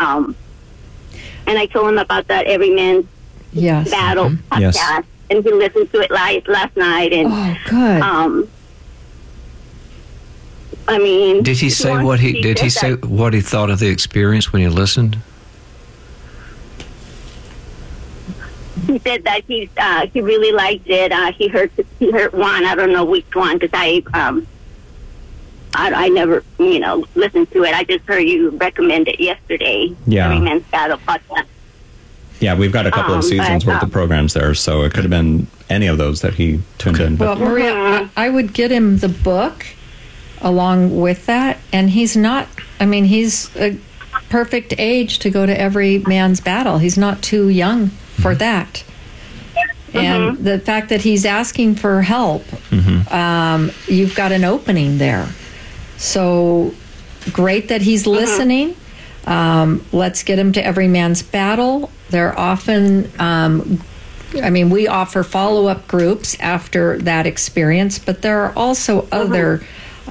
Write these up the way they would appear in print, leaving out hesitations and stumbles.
And I told him about that Every Man's Battle podcast, and he listened to it last night. And good. I mean, did he say what he thought of the experience when he listened? He said that he really liked it. He heard one. I don't know which one, because I never listened to it. I just heard you recommend it yesterday. Yeah. Every Man's Battle podcast. Yeah, we've got a couple of seasons worth of programs there, so it could have been any of those that he tuned in. Well, Maria, I would get him the book along with that, and he's a perfect age to go to Every Man's Battle. He's not too young for that. And the fact that he's asking for help, you've got an opening there. So great that he's listening. Let's get him to Every Man's Battle. They're often, we offer follow-up groups after that experience, but there are also other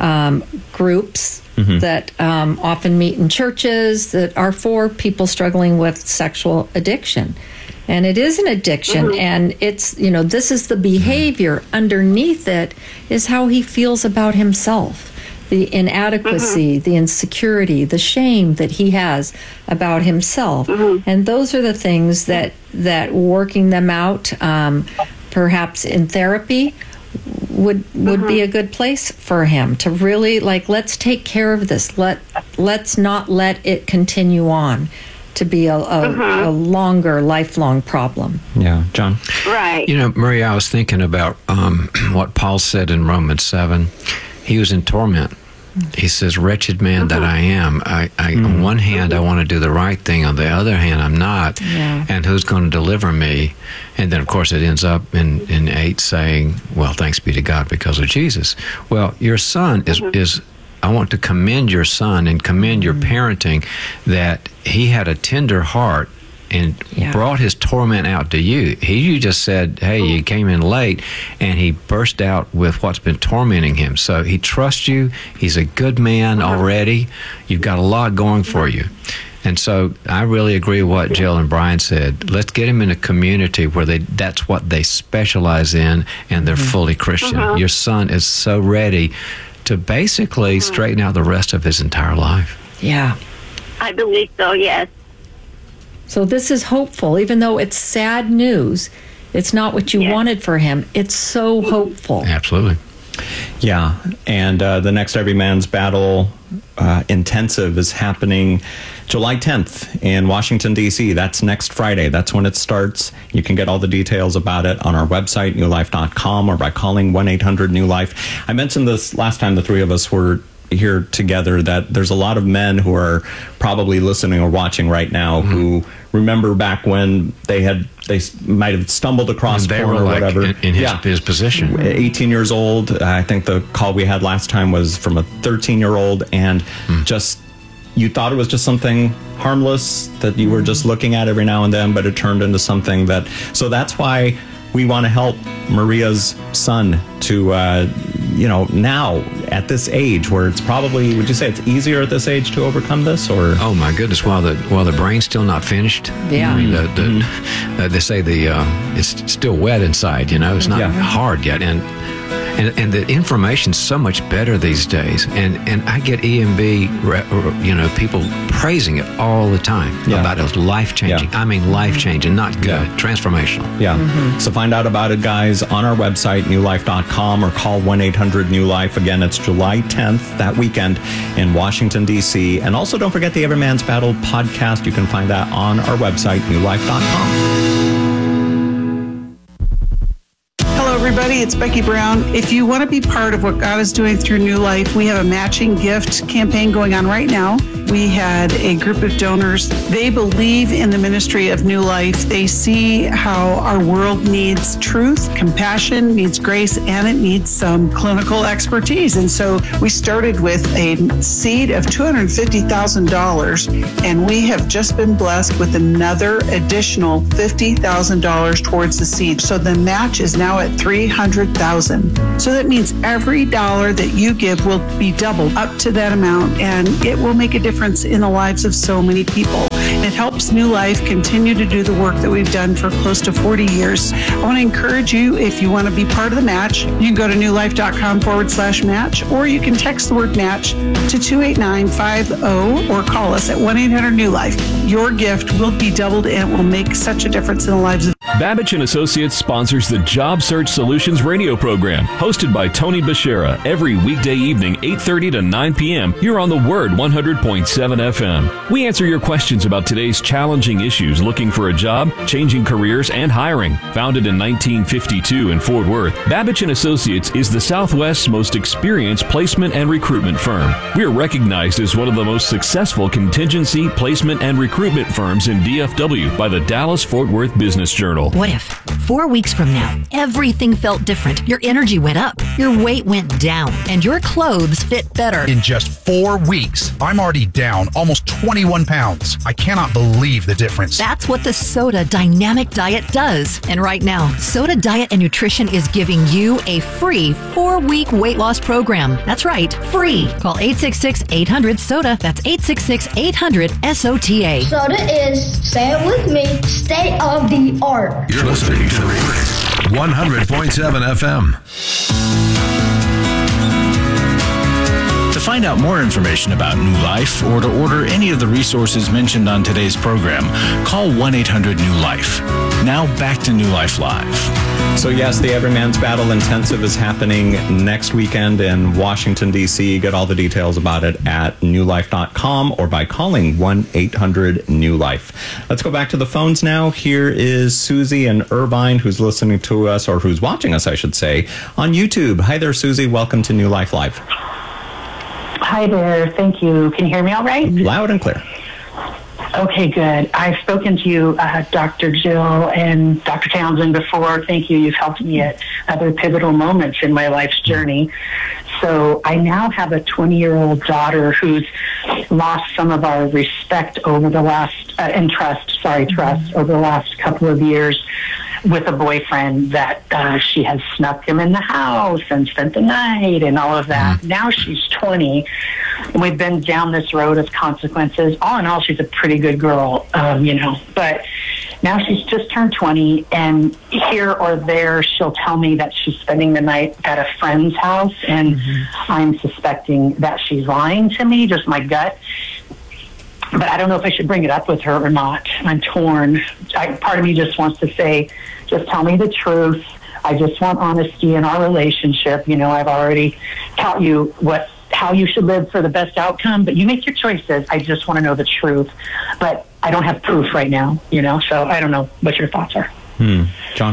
groups that often meet in churches that are for people struggling with sexual addiction. And it is an addiction, and it's, this is the behavior. Underneath it is how he feels about himself. The inadequacy, the insecurity, the shame that he has about himself. And those are the things that working them out, perhaps in therapy, would be a good place for him to really, let's take care of this. Let's not let it continue on to be a longer, lifelong problem. Yeah, John? Right. Maria, I was thinking about what Paul said in Romans 7. He was in torment. He says, wretched man that I am. On one hand, I want to do the right thing. On the other hand, I'm not. Yeah. And who's going to deliver me? And then, of course, it ends up in 8 saying, well, thanks be to God because of Jesus. Well, your son is I want to commend your son and commend your parenting, that he had a tender heart and brought his torment out to you. You just said, hey, you came in late, and he burst out with what's been tormenting him. So he trusts you. He's a good man already. You've got a lot going for you. And so I really agree with what Jill and Brian said. Let's get him in a community where that's what they specialize in, and they're fully Christian. Your son is so ready to basically straighten out the rest of his entire life. Yeah. I believe so, yes. So this is hopeful. Even though it's sad news, it's not what you wanted for him. It's so hopeful. Absolutely. Yeah, and the next Every Man's Battle intensive is happening July 10th in Washington, D.C. That's next Friday. That's when it starts. You can get all the details about it on our website, newlife.com, or by calling 1-800-NEW-LIFE. I mentioned this last time the three of us were here together, that there's a lot of men who are probably listening or watching right now who remember back when they might have stumbled across porn or whatever. In his position. 18 years old. I think the call we had last time was from a 13-year-old, and just you thought it was just something harmless that you were just looking at every now and then, but it turned into something that... So that's why we want to help Maria's son to, now at this age where it's probably, would you say it's easier at this age to overcome this, or? Oh my goodness! While the brain's still not finished. Yeah. I mean, they say it's still wet inside. It's not hard yet, and the information's so much better these days. And I get EMB, people praising it all the time about it. Life changing. I mean, life changing, not good, transformational. Yeah. So find out about it, guys, on our website, newlife.com, or call 1-800-NEW-LIFE. Again, it's July 10th, that weekend in Washington, D.C. And also don't forget the Every Man's Battle podcast. You can find that on our website, newlife.com. Everybody, it's Becky Brown. If you want to be part of what God is doing through New Life, we have a matching gift campaign going on right now. We had a group of donors. They believe in the ministry of New Life. They see how our world needs truth, compassion, needs grace, and it needs some clinical expertise. And so we started with a seed of $250,000, and we have just been blessed with another additional $50,000 towards the seed. So the match is now at $300,000. So that means every dollar that you give will be doubled up to that amount, and it will make a difference in the lives of so many people. it helps New Life continue to do the work that we've done for close to 40 years. I want to encourage you, if you want to be part of the match, you can go to newlife.com/match, or you can text the word match to 28950 or call us at 1-800-NEW-LIFE. Your gift will be doubled and it will make such a difference in the lives of Babbage & Associates sponsors the Job Search Solutions radio program, hosted by Tony Bashera, every weekday evening, 8:30 to 9 p.m. You're on the Word 100.7 FM. We answer your questions about today's challenging issues, looking for a job, changing careers, and hiring. Founded in 1952 in Fort Worth, Babbage & Associates is the Southwest's most experienced placement and recruitment firm. We are recognized as one of the most successful contingency, placement, and recruitment firms in DFW by the Dallas-Fort Worth Business Journal. What if 4 weeks from now, everything felt different? Your energy went up, your weight went down, and your clothes fit better. In just 4 weeks, I'm already down almost 21 pounds. I cannot believe the difference. That's what the Soda Dynamic Diet does. And right now, Soda Diet and Nutrition is giving you a free 4-week weight loss program. That's right, free. Call 866-800-SODA. That's 866-800-SOTA. Soda is, say it with me, state of the art. You're listening to 100.7 FM. To find out more information about New Life or to order any of the resources mentioned on today's program, call 1-800-NEW-LIFE. Now back to New Life Live. So yes, the Every Man's Battle Intensive is happening next weekend in Washington, D.C. Get all the details about it at newlife.com or by calling 1-800-NEW-LIFE. Let's go back to the phones now. Here is Susie in Irvine, who's listening to us, or who's watching us, I should say, on YouTube. Hi there, Susie. Welcome to New Life Live. Hi there. Thank you. Can you hear me all right? Loud and clear. Okay, good. I've spoken to you, Dr. Jill and Dr. Townsend before. Thank you. You've helped me at other pivotal moments in my life's journey. So I now have a 20-year-old daughter who's lost some of our respect over the last, trust over the last couple of years with a boyfriend that she has snuck him in the house and spent the night and all of that. Now she's 20, and we've been down this road of consequences. All in all, she's a pretty good girl, but now she's just turned 20, and here or there she'll tell me that she's spending the night at a friend's house, and I'm suspecting that she's lying to me, just my gut. But I don't know if I should bring it up with her or not. I'm torn. Part of me just wants to say, just tell me the truth. I just want honesty in our relationship. I've already taught you how you should live for the best outcome, but you make your choices. I just want to know the truth. But I don't have proof right now, so I don't know what your thoughts are. John?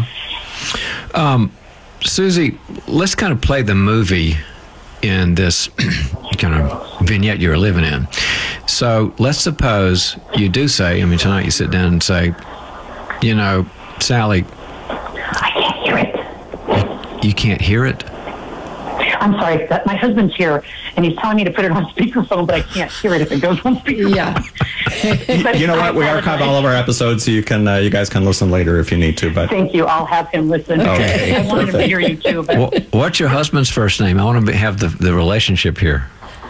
Susie, let's kind of play the movie in this kind of vignette you're living in. So let's suppose you do say, tonight you sit down and say, Sally, I can't hear it. You can't hear it? I'm sorry, my husband's here, and he's telling me to put it on speakerphone, but I can't hear it if it goes on speakerphone. Yeah. You know what? We archive all of our episodes, so you guys can listen later if you need to. But thank you. I'll have him listen. Okay. I wanted him to hear you too. But what's your husband's first name? I want to have the relationship here.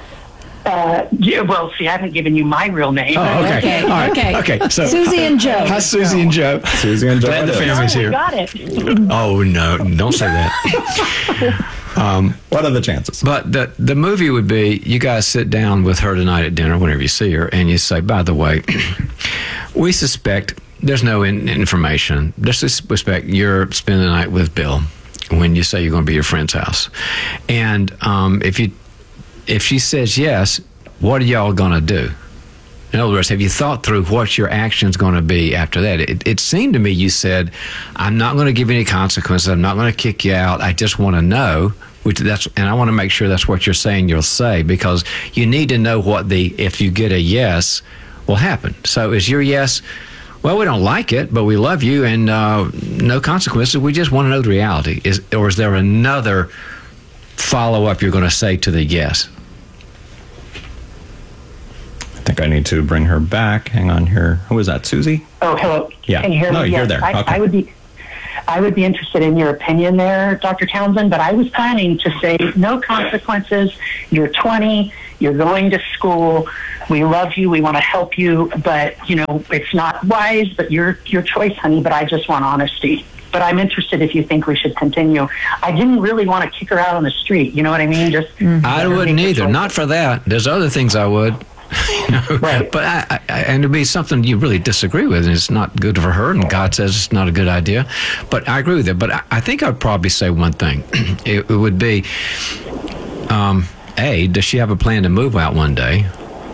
Well, see, I haven't given you my real name. Oh, okay. All right. Okay. So Susie and Joe. Hi, Susie and Joe. Susie and Joe. Glad the family's here. Got it. Oh no! Don't say that. What are the chances? But the movie would be, you guys sit down with her tonight at dinner, whenever you see her, and you say, by the way, we suspect there's no information. Just suspect you're spending the night with Bill when you say you're going to be at your friend's house. And if she says yes, what are y'all going to do? In other words, have you thought through what your action's going to be after that? It seemed to me you said, I'm not going to give you any consequences. I'm not going to kick you out. I just want to know, and I want to make sure that's what you're saying you'll say, because you need to know if you get a yes, will happen. So is your yes, well, we don't like it, but we love you and no consequences. We just want to know the reality. Or is there another follow-up you're going to say to the yes? I think I need to bring her back. Hang on here. Who is that, Susie? Oh, hello. Yeah. Can you hear me? No, you're there. Okay. I would be interested in your opinion there, Dr. Townsend, but I was planning to say no consequences. You're 20. You're going to school. we love you, we want to help you, but, it's not wise, but your choice, honey, but I just want honesty. But I'm interested if you think we should continue. I didn't really want to kick her out on the street. You know what I mean? Just I wouldn't either. Not for that. There's other things I would. Right. But and it'd be something you really disagree with, and it's not good for her, and God says it's not a good idea. But I agree with it. But I think I'd probably say one thing. It would be, does she have a plan to move out one day?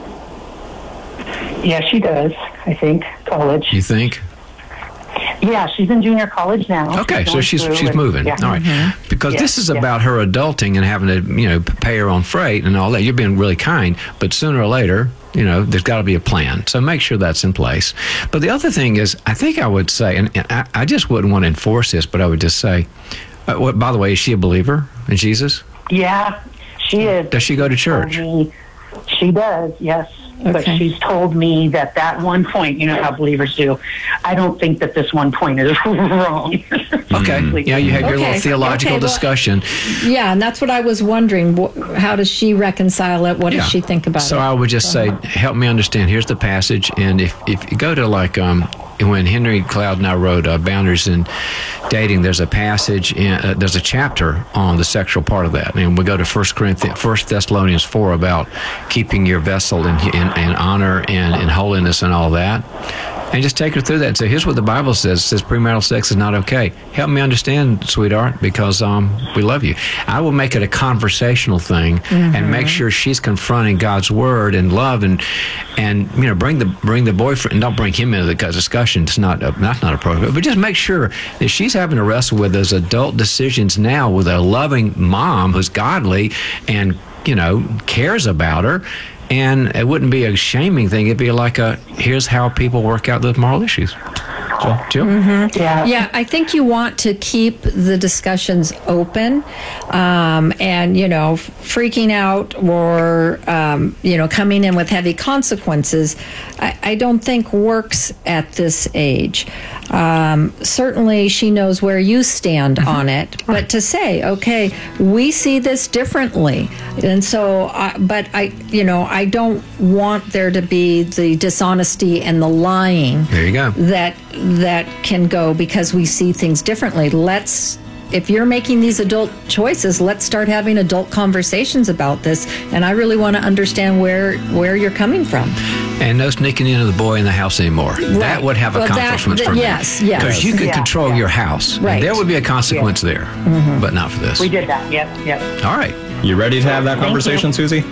Yeah, she does, I think. College. You think? Yeah, she's in junior college now. Okay, so she's moving. Yeah. All right. Because this is about her adulting and having to, pay her own freight and all that. You're being really kind, but sooner or later, there's got to be a plan. So make sure that's in place. But the other thing is, I think I would say, and I just wouldn't want to enforce this, but I would just say, by the way, is she a believer in Jesus? Yeah, she is. Does she go to church? She does, yes. Okay. But she's told me that one point, how believers do, I don't think that this one point is wrong. Okay. Yeah, you had your little theological discussion. Yeah, and that's what I was wondering. How does she reconcile it? What does she think about it? So I would just say, help me understand. Here's the passage. And if you go to when Henry Cloud and I wrote Boundaries in Dating, there's a passage, there's a chapter on the sexual part of that. And we go to 1 Thessalonians 4 about keeping your vessel in honor and in holiness and all that. And just take her through that and say, here's what the Bible says. It says premarital sex is not okay. Help me understand, sweetheart, because we love you. I will make it a conversational thing and make sure she's confronting God's word and love and bring the boyfriend, and don't bring him into the discussion. It's not appropriate. But just make sure that she's having to wrestle with those adult decisions now with a loving mom who's godly and cares about her. And it wouldn't be a shaming thing. It'd be like here's how people work out those moral issues. Jill? Mm-hmm. Yeah, I think you want to keep the discussions open, and freaking out or coming in with heavy consequences. I don't think works at this age. Certainly, she knows where you stand on it, but to say, okay, we see this differently, and so, I don't want there to be the dishonesty and the lying. There you go. That can go because we see things differently. If you're making these adult choices, let's start having adult conversations about this. And I really want to understand where you're coming from. And no sneaking into the boy in the house anymore. Right. That would have a consequence for me. Yes. Because you could control your house. Right. There would be a consequence there, but not for this. We did that. Yep. All right. You ready to have that conversation, Susie?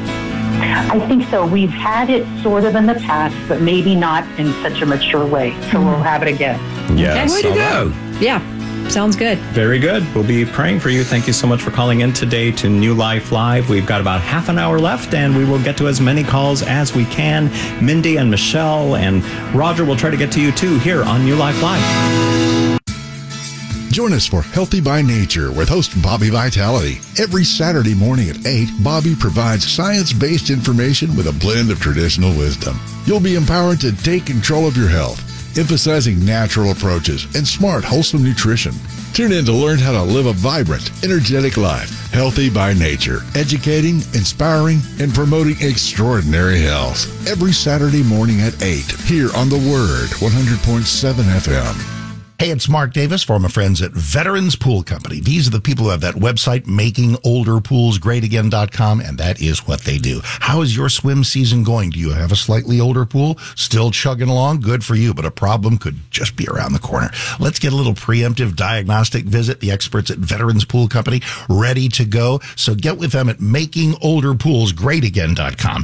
I think so. We've had it sort of in the past, but maybe not in such a mature way. So we'll have it again. Yes. Way to go. Yeah. Sounds good. Very good. We'll be praying for you. Thank you so much for calling in today to New Life Live. We've got about half an hour left, and we will get to as many calls as we can. Mindy and Michelle and Roger will try to get to you, too, here on New Life Live. Join us for Healthy by Nature with host Bobby Vitality. Every Saturday morning at 8, Bobby provides science-based information with a blend of traditional wisdom. You'll be empowered to take control of your health, emphasizing natural approaches and smart, wholesome nutrition. Tune in to learn how to live a vibrant, energetic life. Healthy by Nature, educating, inspiring, and promoting extraordinary health. Every Saturday morning at 8, here on The Word, 100.7 FM. Hey, it's Mark Davis from my friends at Veterans Pool Company. These are the people who have that website, makingolderpoolsgreatagain.com, and that is what they do. How is your swim season going? Do you have a slightly older pool? Still chugging along? Good for you, but a problem could just be around the corner. Let's get a little preemptive diagnostic visit. The experts at Veterans Pool Company ready to go. So get with them at makingolderpoolsgreatagain.com,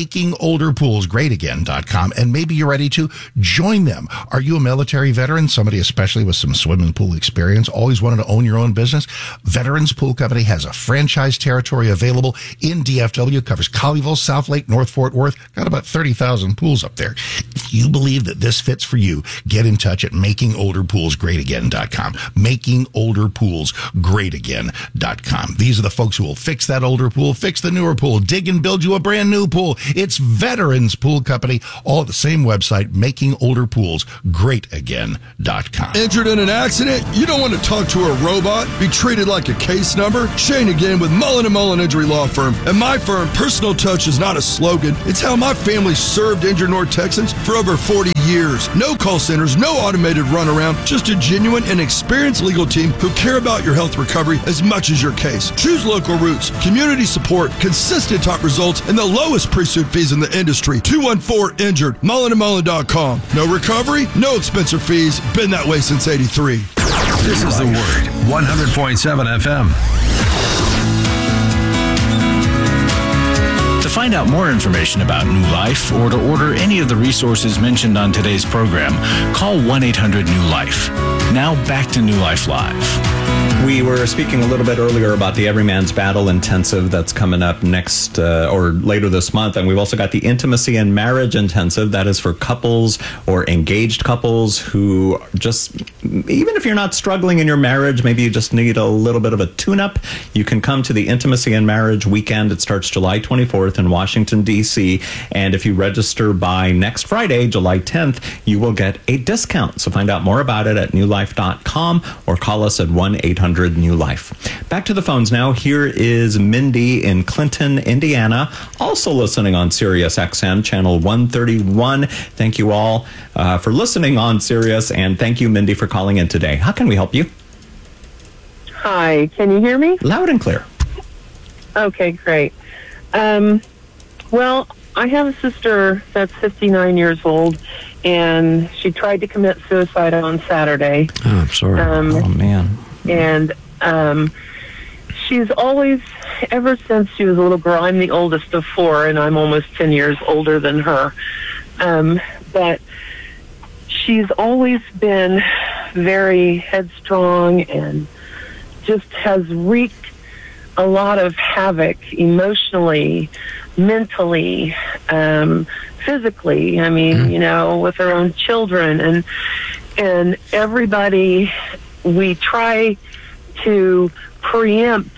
makingolderpoolsgreatagain.com, and maybe you're ready to join them. Are you a military veteran? Somebody especially with some swimming pool experience, always wanted to own your own business? Veterans Pool Company has a franchise territory available in DFW, covers Colleyville, South Lake, North Fort Worth, got about 30,000 pools up there. If you believe that this fits for you, get in touch at makingolderpoolsgreatagain.com, makingolderpoolsgreatagain.com. These are the folks who will fix that older pool, fix the newer pool, dig and build you a brand new pool. It's Veterans Pool Company, all at the same website, makingolderpoolsgreatagain.com. Injured in an accident? You don't want to talk to a robot, be treated like a case number? Shane again with Mullen & Mullen Injury Law Firm. At my firm, personal touch is not a slogan. It's how my family served injured North Texans for over 40 years. No call centers, no automated runaround, just a genuine and experienced legal team who care about your health recovery as much as your case. Choose local roots, community support, consistent top results, and the lowest pre-suit fees in the industry. 214-INJURED, mullenandmullen.com. No recovery, no expense or fees. Been that way since 83. This is The Word, 100.7 FM. To find out more information about New Life or to order any of the resources mentioned on today's program, call 1-800-NEW-LIFE. Now back to New Life Live. We were speaking a little bit earlier about the Every Man's Battle Intensive that's coming up next or later this month. And we've also got the Intimacy and Marriage Intensive. That is for couples or engaged couples who just, even if you're not struggling in your marriage, maybe you just need a little bit of a tune-up, you can come to the Intimacy and Marriage Weekend. It starts July 24th in Washington, D.C. And if you register by next Friday, July 10th, you will get a discount. So find out more about it at newlife.com or call us at 1-800-NEW-LIFE. Back to the phones now. Here is Mindy in Clinton, Indiana, also listening on Sirius XM, channel 131. Thank you all for listening on Sirius, and thank you, Mindy, for calling in today. How can we help you? Hi, can you hear me? Loud and clear. Okay, great. Well, I have a sister that's 59 years old, and she tried to commit suicide on Saturday. Oh, I'm sorry. Oh, man. And she's always, ever since she was a little girl, I'm the oldest of four, and I'm almost 10 years older than her. But she's always been very headstrong and just has wreaked a lot of havoc emotionally, mentally, physically. I mean, you know, with her own children and everybody. We try to preempt,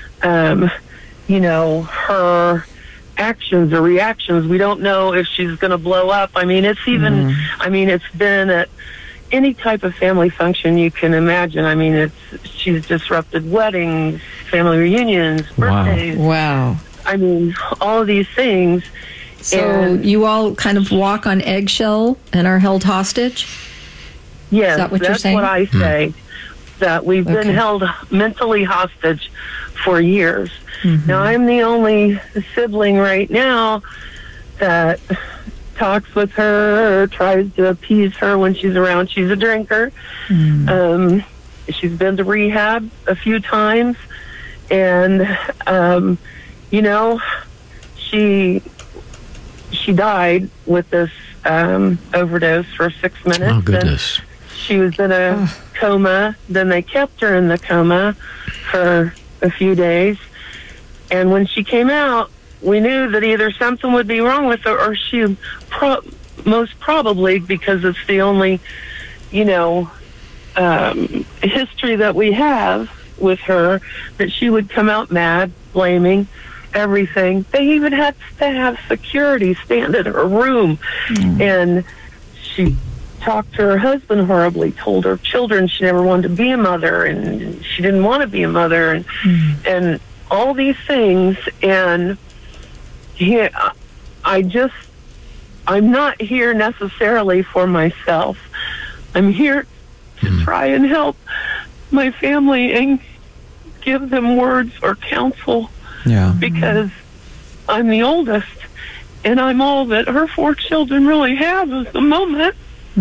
you know, her actions or reactions. We don't know if she's going to blow up. I mean, it's even, I mean, it's been at any type of family function you can imagine. I mean, she's disrupted weddings, family reunions, birthdays. Wow. I mean, all of these things. So you all kind of walk on eggshell and are held hostage? Yes, Is that what you're that's saying? what I say. That we've been held mentally hostage for years. Now, I'm the only sibling right now that talks with her or tries to appease her when she's around. She's a drinker. She's been to rehab a few times. And, you know, she died with this overdose for 6 minutes. Oh, goodness. And she was in a coma. Then they kept her in the coma for a few days. And when she came out, we knew that either something would be wrong with her or she most probably, because it's the only, you know, history that we have with her, that she would come out mad, blaming everything. They even had to have security stand at her room. And she talked to her husband horribly, told her children she never wanted to be a mother and she didn't want to be a mother and all these things. And I'm not here necessarily for myself. I'm here to try and help my family and give them words or counsel. Yeah. Because I'm the oldest and I'm all that her 4 children really have at the moment.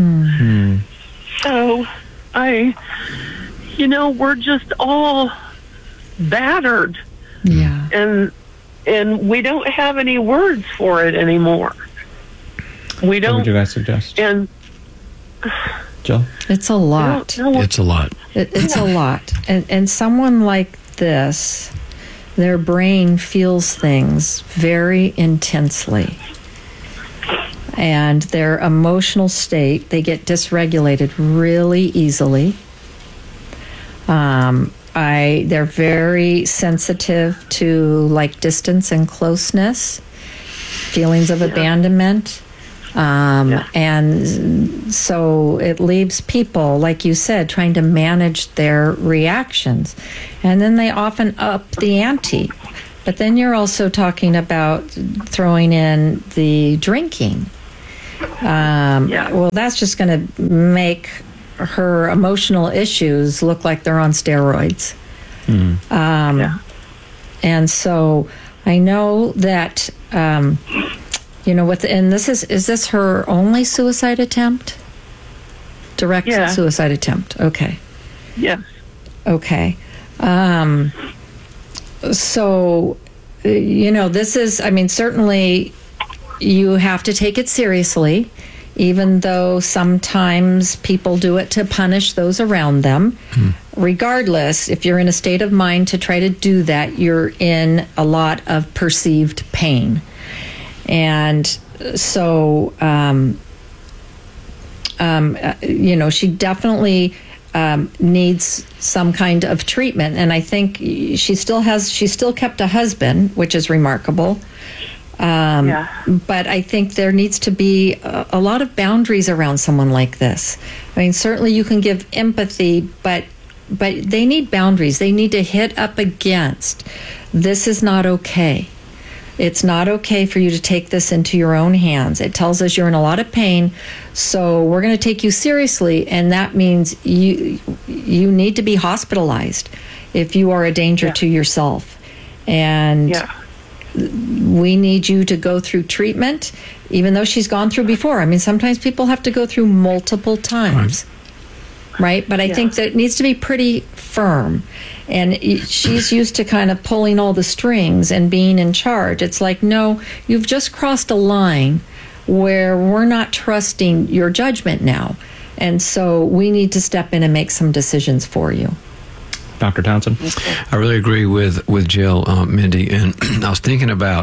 So you know, we're just all battered. Yeah. And we don't have any words for it anymore. We don't. What would you guys suggest? And Jill? It's a lot. It's a lot. It's a lot. And someone like this, their brain feels things very intensely. And their emotional state, they get dysregulated really easily. They're very sensitive to like distance and closeness, feelings of abandonment. And so it leaves people, like you said, trying to manage their reactions. And then they often up the ante. But then you're also talking about throwing in the drinking. Well, that's just going to make her emotional issues look like they're on steroids. And so I know that, and this is this her only suicide attempt? Direct suicide attempt. Okay. Yes. Okay. So, this is, certainly you have to take it seriously, even though sometimes people do it to punish those around them. Regardless, if you're in a state of mind to try to do that, you're in a lot of perceived pain. And so, she definitely needs some kind of treatment. And I think she still kept a husband, which is remarkable. But I think there needs to be a lot of boundaries around someone like this. Certainly you can give empathy, but they need boundaries. They need to hit up against, this is not okay. It's not okay for you to take this into your own hands. It tells us you're in a lot of pain, so we're going to take you seriously, and that means you need to be hospitalized if you are a danger to yourself. And we need you to go through treatment, even though she's gone through before. Sometimes people have to go through multiple times. Right? But I think that it needs to be pretty firm. And she's used to kind of pulling all the strings and being in charge. It's like, no, you've just crossed a line where we're not trusting your judgment now. And so we need to step in and make some decisions for you. Dr. Townsend? I really agree with Jill, Mindy. And I was thinking about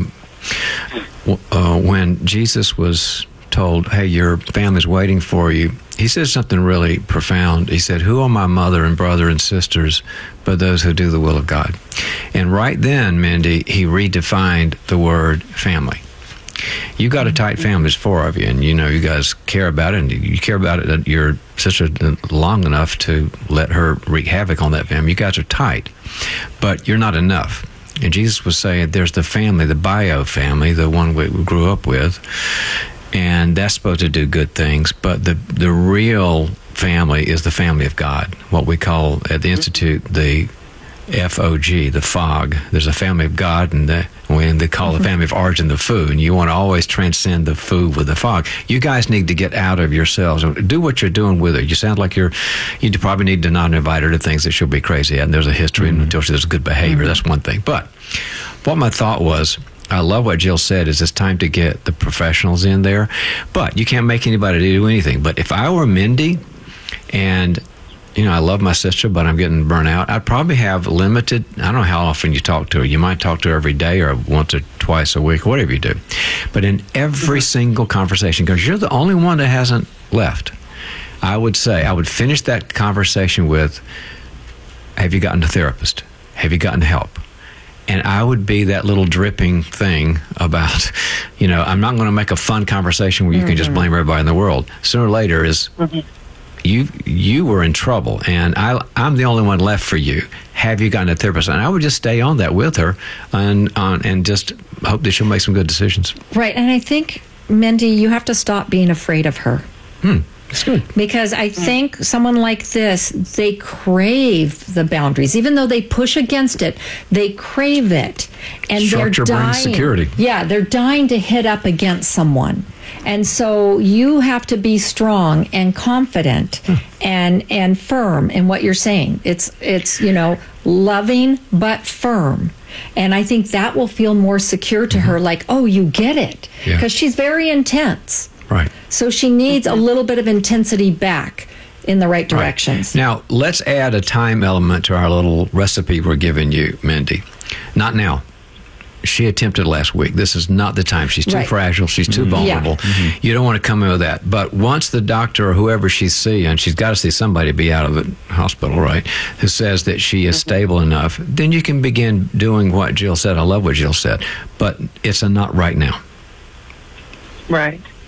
when Jesus was told, hey, your family's waiting for you. He said something really profound. He said, who are my mother and brother and sisters but those who do the will of God? And right then, Mindy, he redefined the word family. You got a tight family, there's four of you, and you guys care about it, and you care about it, your sister long enough to let her wreak havoc on that family. You guys are tight, but you're not enough. And Jesus was saying there's the family, the bio family, the one we grew up with, and that's supposed to do good things, but the real family is the family of God, what we call at the Institute the FOG, the fog. There's a family of God, and when they call the family of origin the foo, and you want to always transcend the foo with the fog. You guys need to get out of yourselves and do what you're doing with her. You sound like you probably need to not invite her to things that she'll be crazy at, and there's a history until there's good behavior. That's one thing. But what my thought was, I love what Jill said, is it's time to get the professionals in there. But you can't make anybody do anything. But if I were Mindy, and I love my sister, but I'm getting burnt out, I'd probably have limited, I don't know how often you talk to her. You might talk to her every day or once or twice a week, whatever you do. But in every single conversation, because you're the only one that hasn't left, I would finish that conversation with, have you gotten a therapist? Have you gotten help? And I would be that little dripping thing about, I'm not going to make a fun conversation where you can just blame everybody in the world. Sooner or later is, you were in trouble, and I'm the only one left for you. Have you gotten a therapist? And I would just stay on that with her and just hope that she'll make some good decisions. Right. And I think, Mindy, you have to stop being afraid of her. That's good. Because I think someone like this, they crave the boundaries. Even though they push against it, they crave it. And Structure they're dying. brings security. Yeah, they're dying to hit up against someone. And so you have to be strong and confident and firm in what you're saying. It's loving but firm. And I think that will feel more secure to her, like, oh, you get it. Because she's very intense. Right. So she needs a little bit of intensity back in the right directions. Right. Now, let's add a time element to our little recipe we're giving you, Mindy. Not now. She attempted last week. This is not the time. She's too fragile. She's too vulnerable. Yeah. You don't want to come in with that. But once the doctor or whoever she's seeing, she's got to see somebody be out of the hospital, right, who says that she is stable enough, then you can begin doing what Jill said. I love what Jill said. But it's a not right now. Right.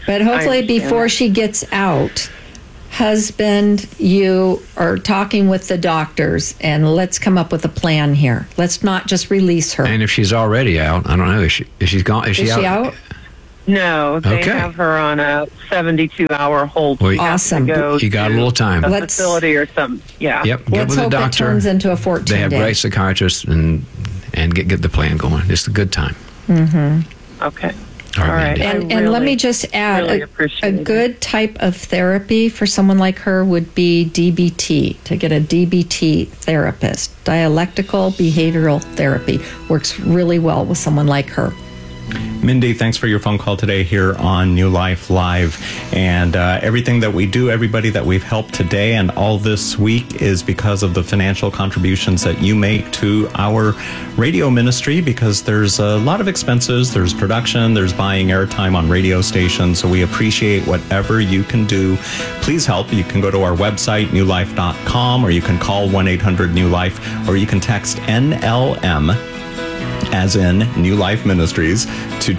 But hopefully before she gets out, husband, you are talking with the doctors, and let's come up with a plan here. Let's not just release her. And if she's already out, I don't know. Is she gone? Is she out? No, they Okay. have her on a 72-hour hold. Well, She has awesome. to go You got a to little time. a Let's- facility or something. Yeah. Yep. Get Let's with the hope it doctor. turns into a 14 They have day. great psychiatrists and get the plan going. It's a good time. Mm-hmm. Okay. All right. And let me just add, really a appreciate good type of therapy for someone like her would be DBT, to get a DBT therapist. Dialectical behavioral therapy works really well with someone like her. Mindy, thanks for your phone call today here on New Life Live. And everything that we do, everybody that we've helped today and all this week is because of the financial contributions that you make to our radio ministry, because there's a lot of expenses. There's production, there's buying airtime on radio stations. So we appreciate whatever you can do. Please help. You can go to our website, newlife.com, or you can call 1-800-NEW-LIFE, or you can text NLM, as in New Life Ministries, to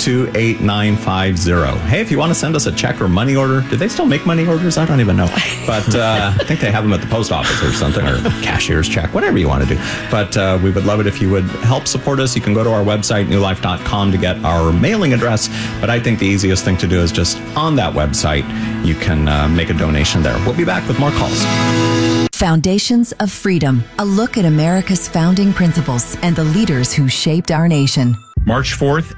28950. Hey, if you want to send us a check or money order, do they still make money orders? I don't even know. But I think they have them at the post office or something, or cashier's check, whatever you want to do. But we would love it if you would help support us. You can go to our website, newlife.com, to get our mailing address. But I think the easiest thing to do is just on that website, you can make a donation there. We'll be back with more calls. Foundations of Freedom, a look at America's founding principles and the leaders who shaped our nation. March 4th,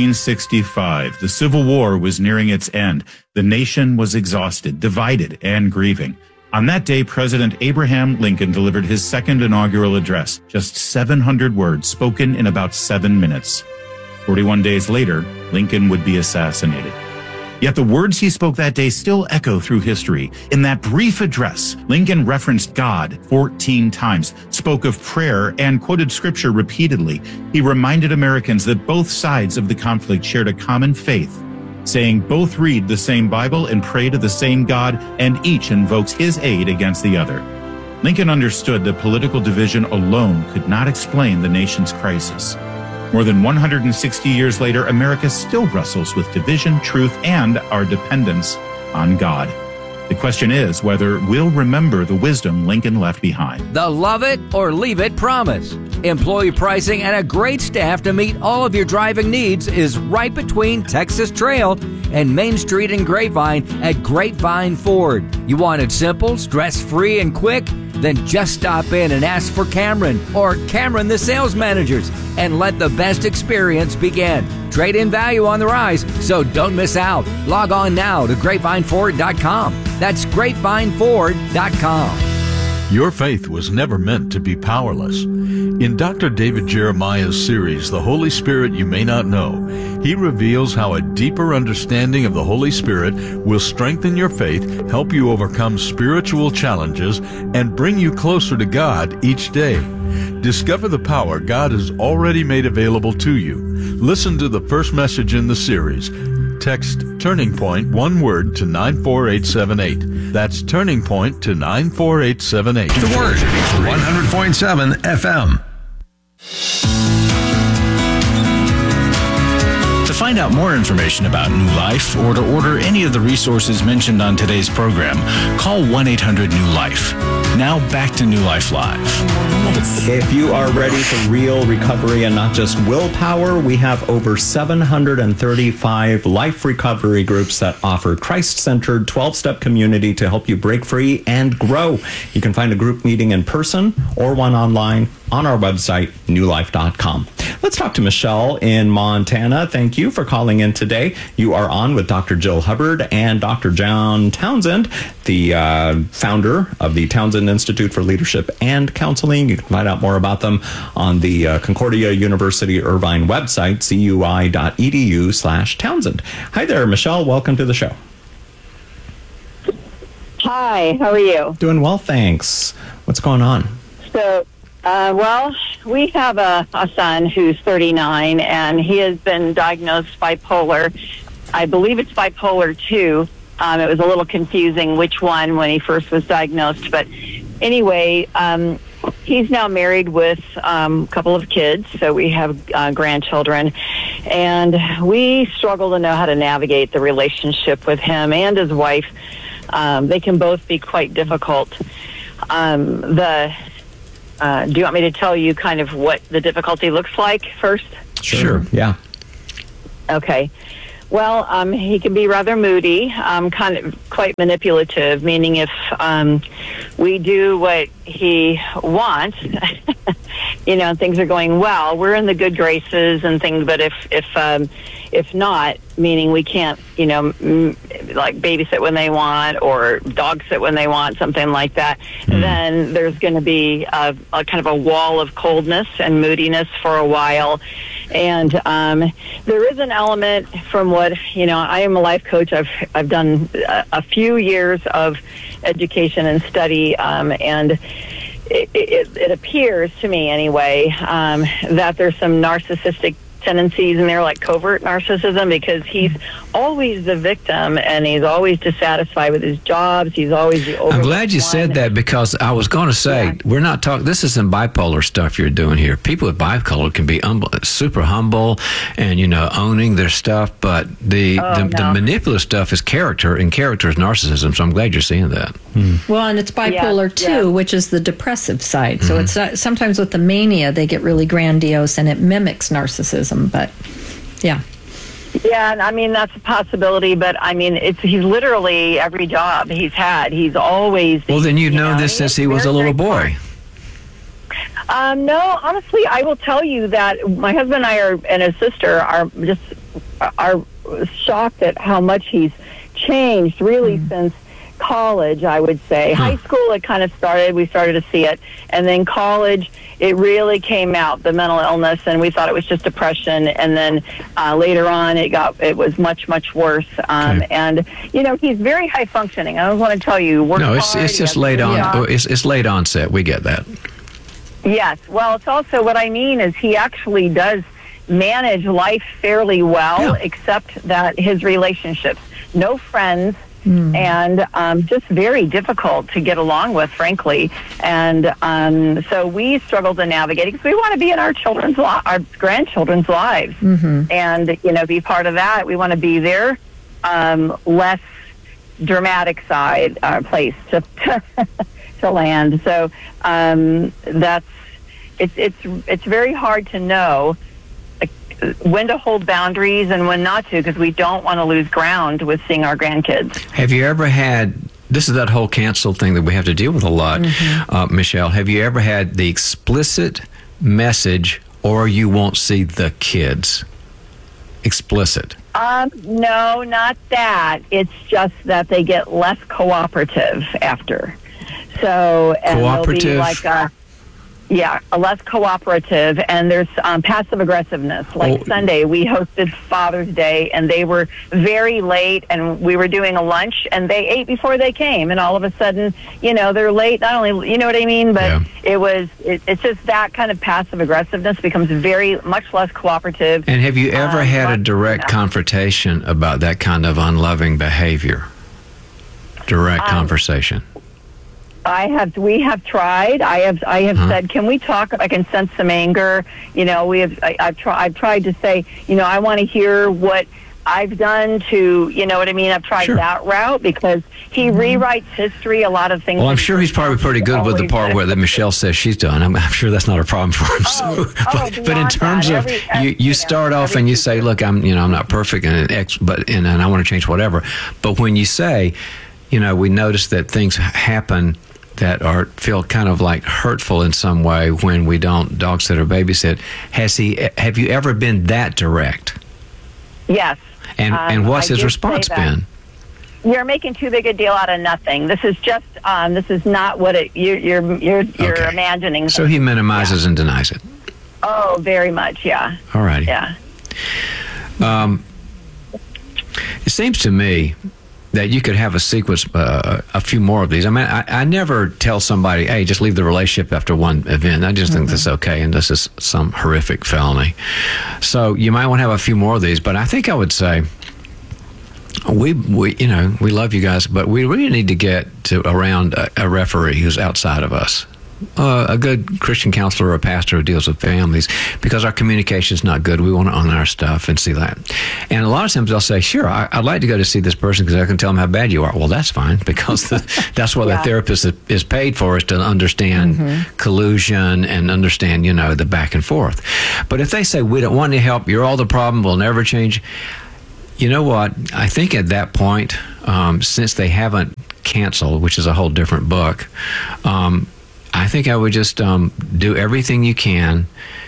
1865. The Civil War was nearing its end. The nation was exhausted, divided, and grieving. On that day, President Abraham Lincoln delivered his second inaugural address, just 700 words spoken in about 7 minutes. 41 days later, Lincoln would be assassinated. Yet the words he spoke that day still echo through history. In that brief address, Lincoln referenced God 14 times, spoke of prayer, and quoted scripture repeatedly. He reminded Americans that both sides of the conflict shared a common faith, saying both read the same Bible and pray to the same God, and each invokes his aid against the other. Lincoln understood that political division alone could not explain the nation's crisis. More than 160 years later, America still wrestles with division, truth, and our dependence on God. The question is whether we'll remember the wisdom Lincoln left behind. The love it or leave it promise. Employee pricing and a great staff to meet all of your driving needs is right between Texas Trail and Main Street in Grapevine at Grapevine Ford. You want it simple, stress-free, and quick? Then just stop in and ask for Cameron or Cameron the sales managers and let the best experience begin. Trade-in value on the rise, so don't miss out. Log on now to GrapevineFord.com. That's GrapevineFord.com. Your faith was never meant to be powerless. In Dr. David Jeremiah's series, The Holy Spirit You May Not Know, he reveals how a deeper understanding of the Holy Spirit will strengthen your faith, help you overcome spiritual challenges, and bring you closer to God each day. Discover the power God has already made available to you. Listen to the first message in the series. Text Turning Point, one word, to 94878. That's Turning Point to 94878. The Word, 100.7 FM. To find out more information about New Life or to order any of the resources mentioned on today's program, call 1-800-NEW-LIFE. Now back to New Life Live. If you are ready for real recovery and not just willpower, we have over 735 life recovery groups that offer Christ-centered 12-step community to help you break free and grow. You can find a group meeting in person or one online on our website, newlife.com. Let's talk to Michelle in Montana. Thank you for calling in today. You are on with Dr. Jill Hubbard and Dr. John Townsend, the founder of the Townsend Institute for Leadership and Counseling. You can find out more about them on the Concordia University Irvine website, cui.edu/Townsend. Hi there, Michelle. Welcome to the show. Hi, how are you? Doing well, thanks. What's going on? So, well, we have a son who's 39, and he has been diagnosed bipolar. I believe it's bipolar 2. It was a little confusing which one when he first was diagnosed. But anyway, he's now married with a couple of kids, so we have grandchildren, and we struggle to know how to navigate the relationship with him and his wife. They can both be quite difficult. Do you want me to tell you kind of what the difficulty looks like first? Sure. Yeah. Okay. Well, he can be rather moody, kind of quite manipulative, meaning if we do what he wants, and things are going well, we're in the good graces and things, but if not, meaning we can't, like babysit when they want or dog sit when they want, something like that, then there's going to be a kind of a wall of coldness and moodiness for a while. And there is an element from what, I am a life coach. I've done a few years of education and study, and it appears to me anyway that there's some narcissistic tendencies in there, like covert narcissism, because he's always the victim and he's always dissatisfied with his jobs. He's always the overlooked I'm glad you said that, because I was going to say, we're not talking, this isn't bipolar stuff you're doing here. People with bipolar can be super humble and, owning their stuff, but the manipulative stuff is character, and character is narcissism, so I'm glad you're seeing that. Well, and it's bipolar too, which is the depressive side. So it's sometimes with the mania, they get really grandiose and it mimics narcissism, but yeah. Yeah, and I mean, that's a possibility, but I mean, he's literally every job he's had. He's always... Well, then you've known this since he was a little boy. No, honestly, I will tell you that my husband and I and his sister are shocked at how much he's changed, really, since college, I would say. High school, it kind of we started to see it, and then college, it really came out, the mental illness, and we thought it was just depression, and then later on, it was much, much worse. And he's very high functioning. I don't want to tell you, it's just late on. It's late onset. We get that. Yes. Well, it's also what I mean is he actually does manage life fairly well, except that his relationships, no friends. And just very difficult to get along with, frankly. And so we struggle to navigate because we want to be in our grandchildren's lives, and be part of that. We want to be their less dramatic side, place to land. So it's very hard to know when to hold boundaries and when not to, because we don't want to lose ground with seeing our grandkids. Have you ever had, this is that whole cancel thing that we have to deal with a lot, Michelle, have you ever had the explicit message, or you won't see the kids? Explicit. No, not that. It's just that they get less cooperative after. So, and cooperative? They'll be like less cooperative, and there's passive aggressive-ness. Like Sunday, we hosted Father's Day, and they were very late, and we were doing a lunch, and they ate before they came, and all of a sudden, they're late. Not only, you know what I mean, but it's just that kind of passive aggressiveness becomes very much less cooperative. And have you ever had a direct confrontation about that kind of unloving behavior? Direct conversation. We have tried. I have said, can we talk? I can sense some anger. I've tried to say, I want to hear what I've done to, what I mean? I've tried that route because he rewrites history, a lot of things. Well, I'm sure he's probably pretty good with the part where that Michelle says she's done. I'm sure that's not a problem for him. But in terms of, you start off and you say, look, I'm not perfect and I want to change whatever. But when you say, we notice that things happen that feel kind of like hurtful in some way when we don't dog sit or babysit. Have you ever been that direct? Yes. And what's his response been? You're making too big a deal out of nothing. This is just this is not what you're imagining. So he minimizes and denies it. Oh, very much, yeah. All righty. Yeah. It seems to me that you could have a sequence, a few more of these. I mean, I never tell somebody, hey, just leave the relationship after one event. I just think that's okay, and this is some horrific felony. So you might want to have a few more of these, but I think I would say, we love you guys, but we really need to get to around a referee who's outside of us. a good Christian counselor or a pastor who deals with families, because our communication is not good. We want to own our stuff and see that. And a lot of times they'll say, sure, I'd like to go to see this person because I can tell them how bad you are. Well, that's fine, because that's what the therapist is paid for, is to understand collusion and understand, the back and forth. But if they say, we don't want any help, you're all the problem, we'll never change. You know what? I think at that point, since they haven't canceled, which is a whole different book, I think I would just do everything you can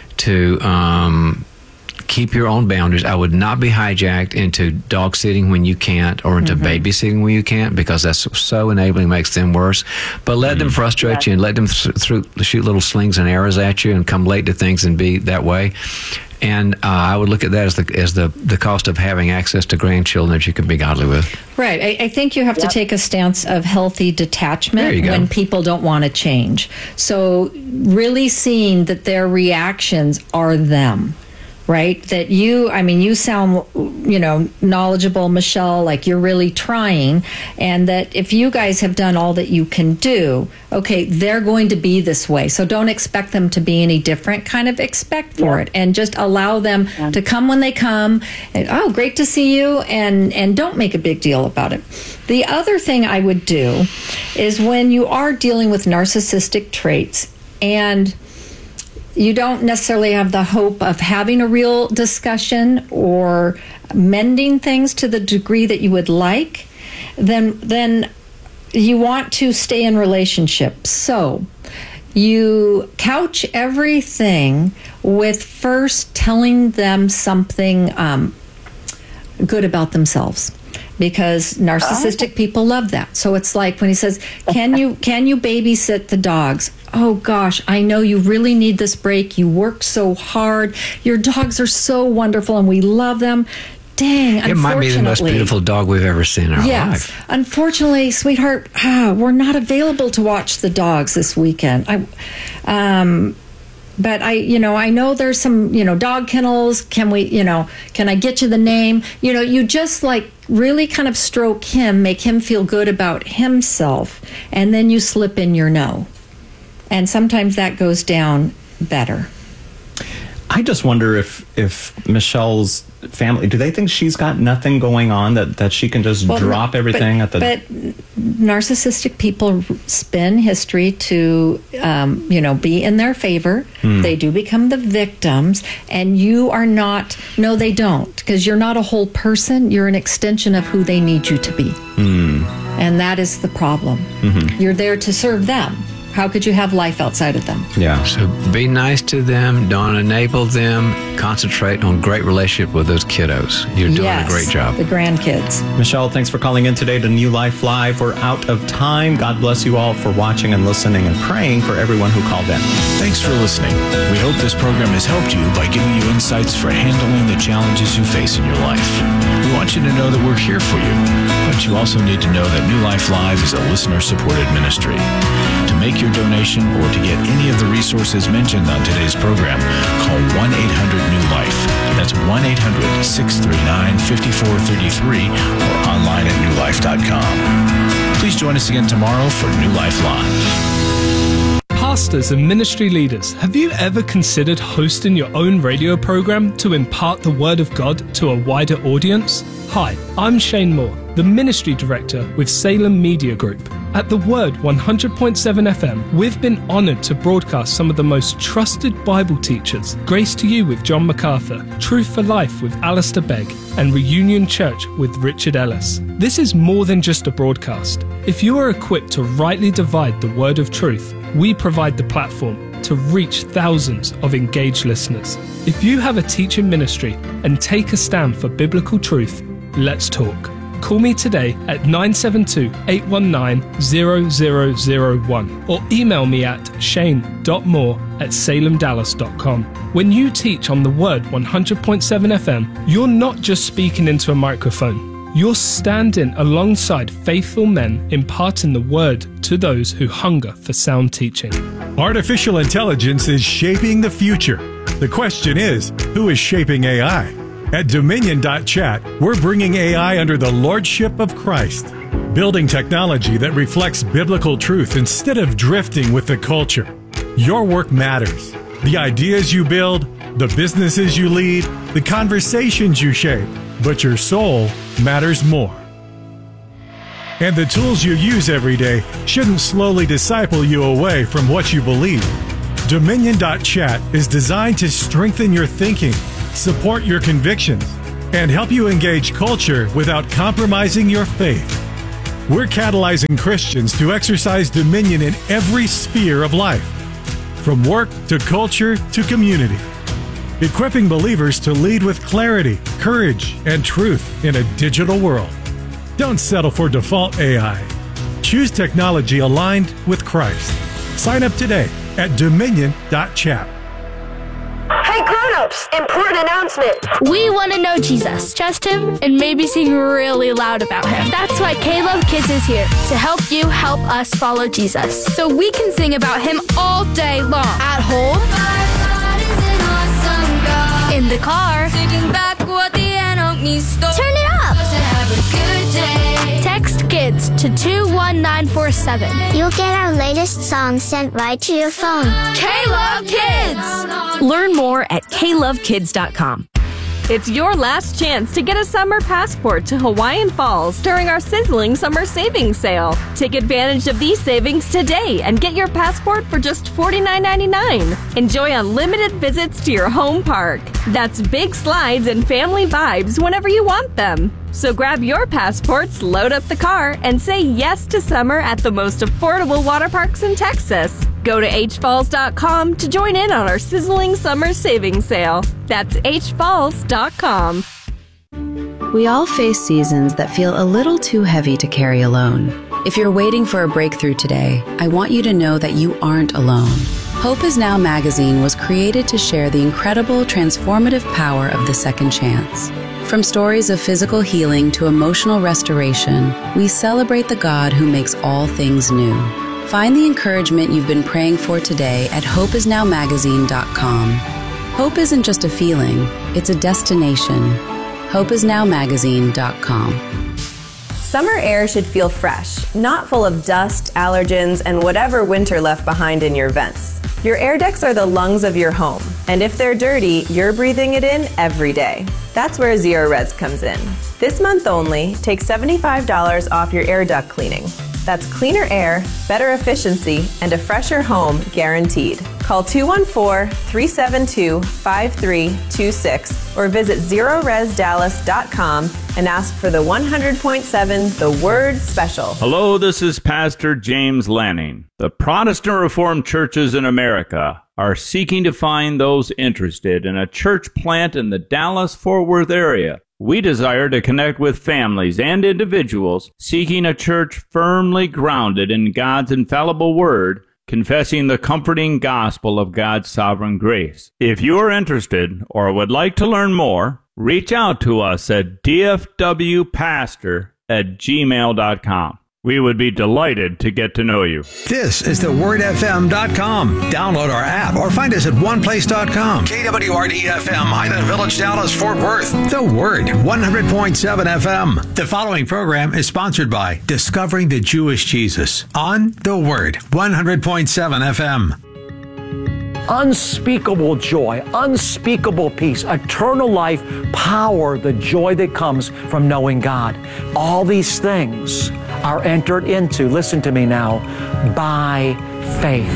to keep your own boundaries. I would not be hijacked into dog sitting when you can't, or into babysitting when you can't, because that's so enabling, makes them worse. But let them frustrate you, and let them shoot little slings and arrows at you and come late to things and be that way. And I would look at that as the cost of having access to grandchildren that you can be godly with. Right. I think you have to take a stance of healthy detachment when people don't want to change. So really seeing that their reactions are them. Right? That you sound, knowledgeable, Michelle, like you're really trying, and that if you guys have done all that you can do, okay, they're going to be this way. So don't expect them to be any different. Kind of expect for it, and just allow them to come when they come. And, oh, great to see you, and don't make a big deal about it. The other thing I would do is when you are dealing with narcissistic traits, and you don't necessarily have the hope of having a real discussion or mending things to the degree that you would like, then you want to stay in relationships. So you couch everything with first telling them something good about themselves. Because narcissistic people love that. So it's like when he says, can you babysit the dogs? Oh gosh, I know you really need this break. You work so hard. Your dogs are so wonderful and we love them. Dang, it might be the most beautiful dog we've ever seen in our life. Unfortunately, sweetheart, we're not available to watch the dogs this weekend. But I know there's some, dog kennels. Can I get you the name? You just really kind of stroke him, make him feel good about himself, and then you slip in your no. And sometimes that goes down better. I just wonder if Michelle's family, do they think she's got nothing going on, that she can just drop everything at the... But narcissistic people spin history to, be in their favor. They do become the victims, and you are not... No, they don't, because you're not a whole person. You're an extension of who they need you to be. And that is the problem. You're there to serve them. How could you have life outside of them? Yeah. So be nice to them. Don't enable them. Concentrate on great relationship with those kiddos. You're doing a great job. The grandkids. Michelle, thanks for calling in today to New Life Live. We're out of time. God bless you all for watching and listening, and praying for everyone who called in. Thanks for listening. We hope this program has helped you by giving you insights for handling the challenges you face in your life. We want you to know that we're here for you, but you also need to know that New Life Live is a listener-supported ministry. To make your donation or to get any of the resources mentioned on today's program, call 1-800-NEW-LIFE. That's 1-800-639-5433 or online at newlife.com. Please join us again tomorrow for New Life Live. Pastors and ministry leaders, have you ever considered hosting your own radio program to impart the Word of God to a wider audience? Hi, I'm Shane Moore, the Ministry Director with Salem Media Group. At The Word 100.7 FM, we've been honored to broadcast some of the most trusted Bible teachers, Grace to You with John MacArthur, Truth for Life with Alistair Begg, and Reunion Church with Richard Ellis. This is more than just a broadcast. If you are equipped to rightly divide the word of truth, we provide the platform to reach thousands of engaged listeners. If you have a teaching ministry and take a stand for biblical truth, let's talk. Call me today at 972-819-0001 or email me at shane.moore@salemdallas.com. When you teach on The Word 100.7 FM, you're not just speaking into a microphone. You're standing alongside faithful men imparting the Word to those who hunger for sound teaching. Artificial intelligence is shaping the future. The question is, who is shaping AI? At Dominion.chat, we're bringing AI under the lordship of Christ, building technology that reflects biblical truth instead of drifting with the culture. Your work matters. The ideas you build, the businesses you lead, the conversations you shape, but your soul matters more. And the tools you use every day shouldn't slowly disciple you away from what you believe. Dominion.chat is designed to strengthen your thinking, support your convictions, and help you engage culture without compromising your faith. We're catalyzing Christians to exercise dominion in every sphere of life, from work to culture to community, equipping believers to lead with clarity, courage, and truth in a digital world. Don't settle for default AI. Choose technology aligned with Christ. Sign up today at Dominion.chat. Hey grown-ups, important announcement. We want to know Jesus, trust him, and maybe sing really loud about him. That's why K-Love Kids is here to help you help us follow Jesus. So we can sing about him all day long. At home, in the car, singing back what the enemy stole. Turn it up. Text KIDS to 21947. You'll get our latest song sent right to your phone. K-Love Kids! Learn more at klovekids.com. It's your last chance to get a summer passport to Hawaiian Falls during our sizzling summer savings sale. Take advantage of these savings today and get your passport for just $49.99. Enjoy unlimited visits to your home park. That's big slides and family vibes whenever you want them. So grab your passports, load up the car, and say yes to summer at the most affordable water parks in Texas. Go to hfalls.com to join in on our sizzling summer savings sale. That's hfalls.com. We all face seasons that feel a little too heavy to carry alone. If you're waiting for a breakthrough today, I want you to know that you aren't alone. Hope Is Now magazine was created to share the incredible transformative power of the second chance. From stories of physical healing to emotional restoration, we celebrate the God who makes all things new. Find the encouragement you've been praying for today at hopeisnowmagazine.com. Hope isn't just a feeling, it's a destination. hopeisnowmagazine.com. Summer air should feel fresh, not full of dust, allergens, and whatever winter left behind in your vents. Your air ducts are the lungs of your home, and if they're dirty, you're breathing it in every day. That's where Zero Res comes in. This month only, take $75 off your air duct cleaning. That's cleaner air, better efficiency, and a fresher home guaranteed. Call 214-372-5326 or visit ZeroResDallas.com and ask for the 100.7 The Word Special. Hello, this is Pastor James Lanning. The Protestant Reformed churches in America are seeking to find those interested in a church plant in the Dallas-Fort Worth area. We desire to connect with families and individuals seeking a church firmly grounded in God's infallible Word, confessing the comforting gospel of God's sovereign grace. If you are interested or would like to learn more, reach out to us at dfwpastor@gmail.com. We would be delighted to get to know you. This is thewordfm.com. Download our app or find us at oneplace.com. KWRD-FM, Highland Village, Dallas, Fort Worth. The Word, 100.7 FM. The following program is sponsored by Discovering the Jewish Jesus on The Word, 100.7 FM. Unspeakable joy, unspeakable peace, eternal life, power, the joy that comes from knowing God. All these things are entered into, listen to me now, by faith.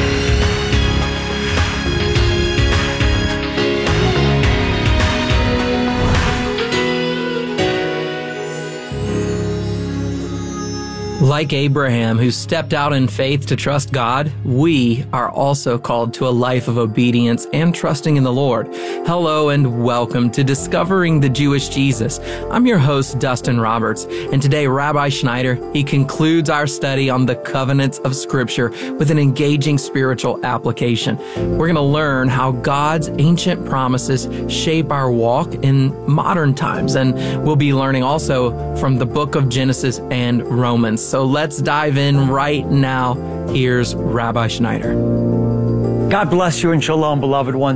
Like Abraham, who stepped out in faith to trust God, we are also called to a life of obedience and trusting in the Lord. Hello and welcome to Discovering the Jewish Jesus. I'm your host, Dustin Roberts, and today Rabbi Schneider, he concludes our study on the covenants of Scripture with an engaging spiritual application. We're going to learn how God's ancient promises shape our walk in modern times, and we'll be learning also from the book of Genesis and Romans. So let's dive in right now. Here's Rabbi Schneider. God bless you and shalom, beloved ones.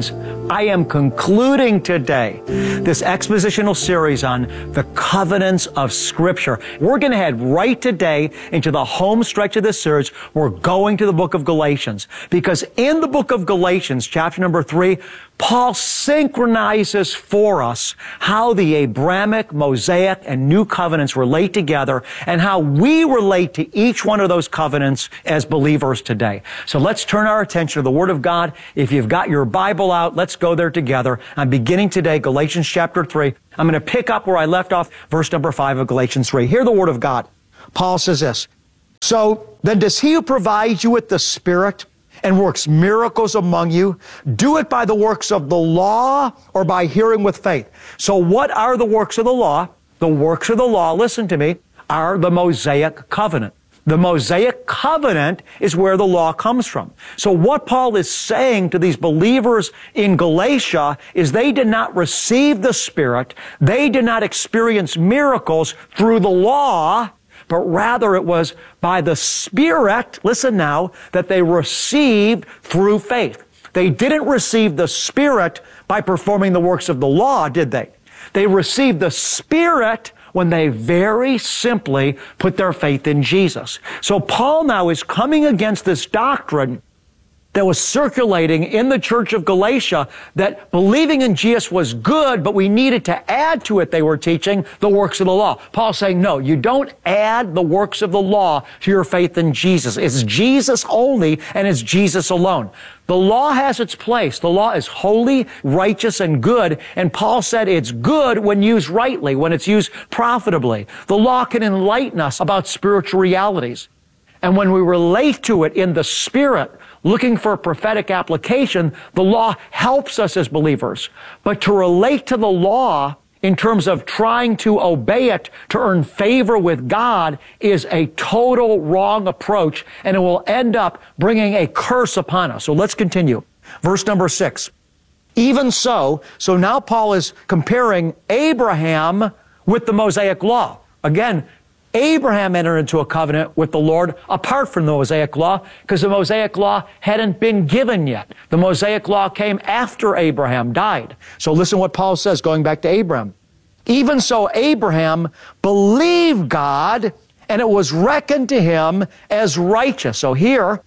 I am concluding today this expositional series on the covenants of Scripture. We're going to head right today into the home stretch of this series. We're going to the book of Galatians, because in the book of Galatians, chapter number 3, Paul synchronizes for us how the Abrahamic, Mosaic, and New Covenants relate together and how we relate to each one of those covenants as believers today. So let's turn our attention to the Word of God. If you've got your Bible out, let's go there together. I'm beginning today, Galatians chapter 3. I'm going to pick up where I left off, verse number 5 of Galatians 3. Hear the Word of God. Paul says this, "So then does he who provides you with the Spirit and works miracles among you, do it by the works of the law or by hearing with faith?" So what are the works of the law? The works of the law, listen to me, are the Mosaic covenant. The Mosaic covenant is where the law comes from. So what Paul is saying to these believers in Galatia is they did not receive the Spirit, they did not experience miracles through the law, but rather it was by the Spirit, listen now, that they received through faith. They didn't receive the Spirit by performing the works of the law, did they? They received the Spirit when they very simply put their faith in Jesus. So Paul now is coming against this doctrine that was circulating in the church of Galatia, that believing in Jesus was good, but we needed to add to it, they were teaching, the works of the law. Paul's saying, no, you don't add the works of the law to your faith in Jesus. It's Jesus only, and it's Jesus alone. The law has its place. The law is holy, righteous, and good, and Paul said it's good when used rightly, when it's used profitably. The law can enlighten us about spiritual realities. And when we relate to it in the Spirit, looking for a prophetic application, the law helps us as believers. But to relate to the law in terms of trying to obey it to earn favor with God is a total wrong approach, and it will end up bringing a curse upon us. So let's continue. Verse number 6. Even so now Paul is comparing Abraham with the Mosaic law. Again, Abraham entered into a covenant with the Lord apart from the Mosaic law, because the Mosaic law hadn't been given yet. The Mosaic law came after Abraham died. So listen what Paul says, going back to Abraham. Even so, Abraham believed God, and it was reckoned to him as righteous. So here,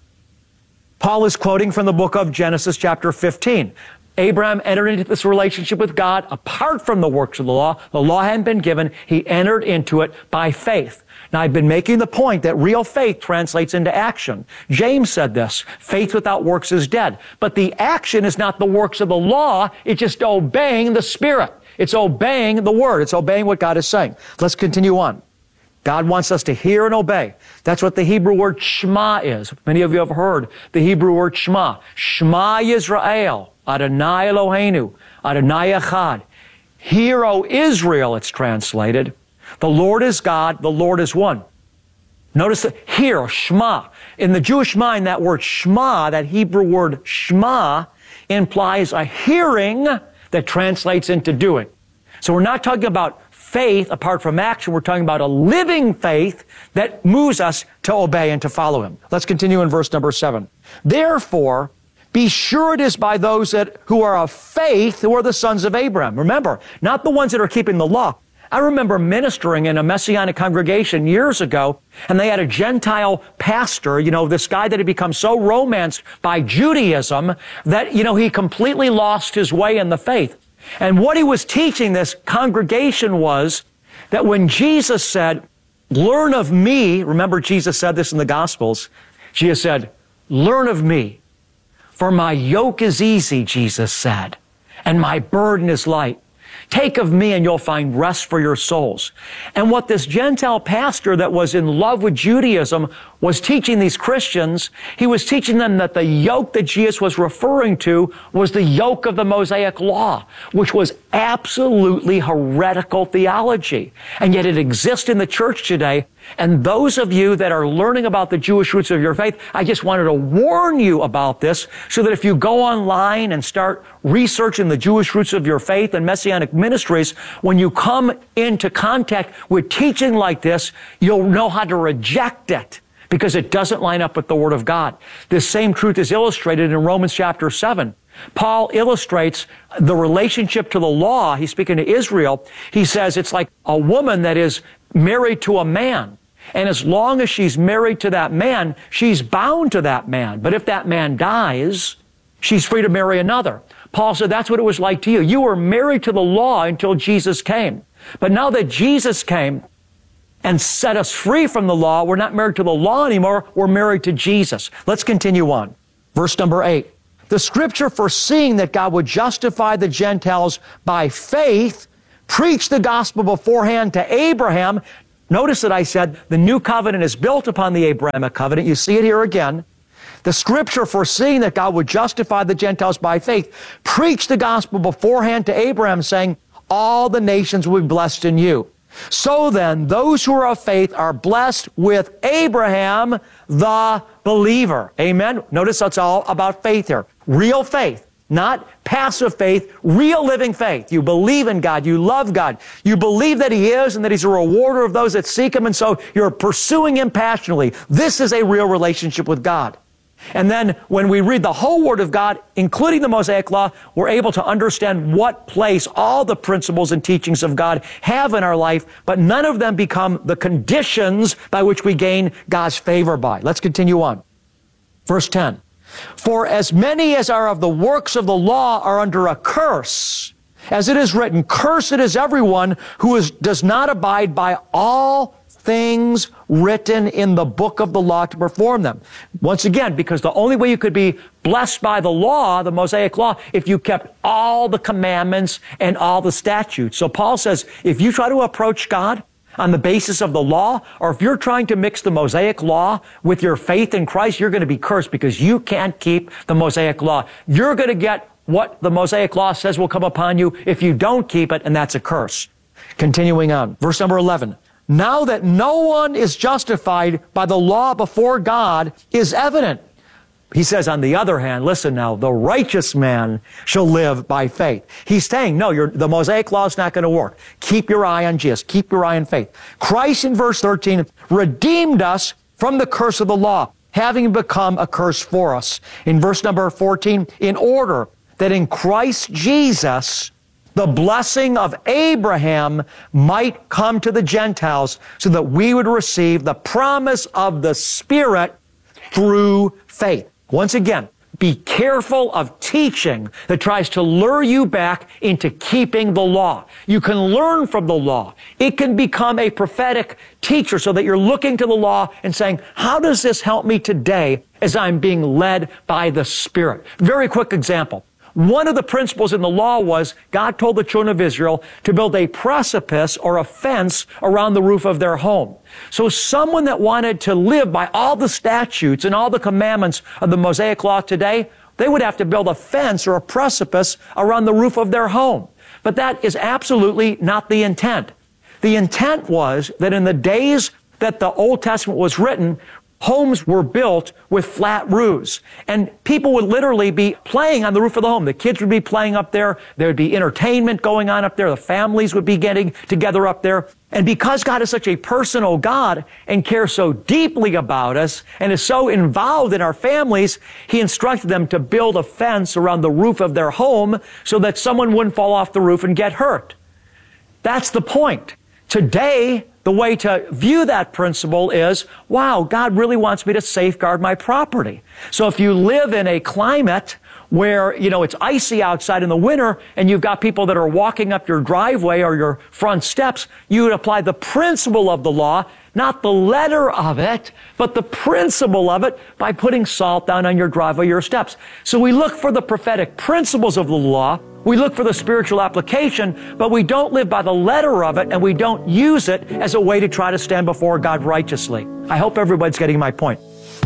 Paul is quoting from the book of Genesis chapter 15. Abraham entered into this relationship with God apart from the works of the law. The law hadn't been given. He entered into it by faith. Now, I've been making the point that real faith translates into action. James said this, faith without works is dead. But the action is not the works of the law. It's just obeying the Spirit. It's obeying the Word. It's obeying what God is saying. Let's continue on. God wants us to hear and obey. That's what the Hebrew word Shema is. Many of you have heard the Hebrew word Shema. Shema Yisrael. Adonai Eloheinu, Adonai Echad. Hear, O Israel, it's translated. The Lord is God, the Lord is one. Notice that hear, Shema. In the Jewish mind, that word Shema, that Hebrew word Shema, implies a hearing that translates into doing. So we're not talking about faith apart from action. We're talking about a living faith that moves us to obey and to follow Him. Let's continue in verse number 7. Therefore, be sure it is by those who are of faith who are the sons of Abraham. Remember, not the ones that are keeping the law. I remember ministering in a Messianic congregation years ago, and they had a Gentile pastor, this guy that had become so romanced by Judaism that, he completely lost his way in the faith. And what he was teaching this congregation was that when Jesus said, learn of me, remember Jesus said this in the Gospels, Jesus said, learn of me. For my yoke is easy, Jesus said, and my burden is light. Take of me and you'll find rest for your souls. And what this Gentile pastor that was in love with Judaism was teaching these Christians, he was teaching them that the yoke that Jesus was referring to was the yoke of the Mosaic law, which was absolutely heretical theology. And yet it exists in the church today. And those of you that are learning about the Jewish roots of your faith, I just wanted to warn you about this so that if you go online and start researching the Jewish roots of your faith and Messianic ministries, when you come into contact with teaching like this, you'll know how to reject it, because it doesn't line up with the Word of God. This same truth is illustrated in Romans chapter 7. Paul illustrates the relationship to the law. He's speaking to Israel. He says it's like a woman that is married to a man. And as long as she's married to that man, she's bound to that man. But if that man dies, she's free to marry another. Paul said that's what it was like to you. You were married to the law until Jesus came. But now that Jesus came and set us free from the law, we're not married to the law anymore. We're married to Jesus. Let's continue on. Verse number 8. The scripture, foreseeing that God would justify the Gentiles by faith, preached the gospel beforehand to Abraham. Notice that I said the new covenant is built upon the Abrahamic covenant. You see it here again. The scripture, foreseeing that God would justify the Gentiles by faith, preached the gospel beforehand to Abraham, saying, all the nations will be blessed in you. So then, those who are of faith are blessed with Abraham, the believer. Amen? Notice that's all about faith here. Real faith. Not passive faith, real living faith. You believe in God. You love God. You believe that He is and that He's a rewarder of those that seek Him. And so you're pursuing Him passionately. This is a real relationship with God. And then when we read the whole Word of God, including the Mosaic Law, we're able to understand what place all the principles and teachings of God have in our life, but none of them become the conditions by which we gain God's favor by. Let's continue on. Verse 10. For as many as are of the works of the law are under a curse, as it is written, cursed is everyone who does not abide by all things written in the book of the law to perform them. Once again, because the only way you could be blessed by the law, the Mosaic Law, if you kept all the commandments and all the statutes. So Paul says, if you try to approach God on the basis of the law, or if you're trying to mix the Mosaic Law with your faith in Christ, you're going to be cursed because you can't keep the Mosaic Law. You're going to get what the Mosaic Law says will come upon you if you don't keep it, and that's a curse. Continuing on, verse number 11. Now that no one is justified by the law before God is evident. He says, on the other hand, listen now, the righteous man shall live by faith. He's saying, no, the Mosaic Law is not going to work. Keep your eye on Jesus. Keep your eye on faith. Christ, in verse 13, redeemed us from the curse of the law, having become a curse for us. In verse number 14, in order that in Christ Jesus, the blessing of Abraham might come to the Gentiles so that we would receive the promise of the Spirit through faith. Once again, be careful of teaching that tries to lure you back into keeping the law. You can learn from the law. It can become a prophetic teacher so that you're looking to the law and saying, how does this help me today as I'm being led by the Spirit? Very quick example. One of the principles in the law was God told the children of Israel to build a precipice or a fence around the roof of their home. So someone that wanted to live by all the statutes and all the commandments of the Mosaic Law today, they would have to build a fence or a precipice around the roof of their home. But that is absolutely not the intent. The intent was that in the days that the Old Testament was written, homes were built with flat roofs, and people would literally be playing on the roof of the home. The kids would be playing up there. There would be entertainment going on up there. The families would be getting together up there. And because God is such a personal God and cares so deeply about us and is so involved in our families, He instructed them to build a fence around the roof of their home so that someone wouldn't fall off the roof and get hurt. That's the point. Today, the way to view that principle is, wow, God really wants me to safeguard my property. So if you live in a climate where, it's icy outside in the winter and you've got people that are walking up your driveway or your front steps, you would apply the principle of the law, not the letter of it, but the principle of it by putting salt down on your driveway, your steps. So we look for the prophetic principles of the law. We look for the spiritual application, but we don't live by the letter of it, and we don't use it as a way to try to stand before God righteously. I hope everybody's getting my point.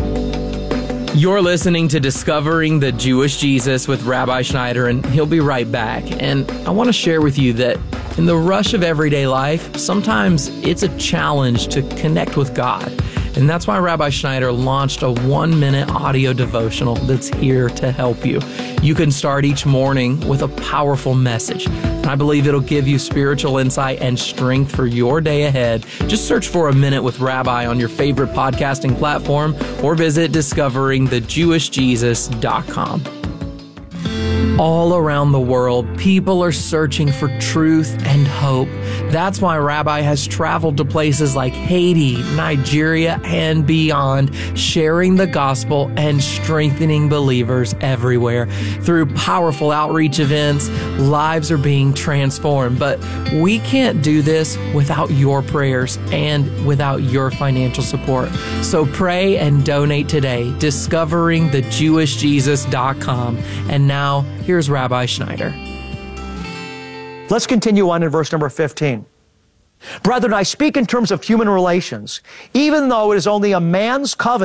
You're listening to Discovering the Jewish Jesus with Rabbi Schneider, and he'll be right back. And I want to share with you that in the rush of everyday life, sometimes it's a challenge to connect with God. And that's why Rabbi Schneider launched a 1-minute audio devotional that's here to help you. You can start each morning with a powerful message. I believe it'll give you spiritual insight and strength for your day ahead. Just search for A Minute with Rabbi on your favorite podcasting platform or visit discoveringthejewishjesus.com. All around the world, people are searching for truth and hope. That's why Rabbi has traveled to places like Haiti, Nigeria, and beyond, sharing the gospel and strengthening believers everywhere. Through powerful outreach events, lives are being transformed. But we can't do this without your prayers and without your financial support. So pray and donate today, discoveringthejewishjesus.com. And now, here's Rabbi Schneider. Let's continue on in verse number 15. Brethren, I speak in terms of human relations. Even though it is only a man's covenant,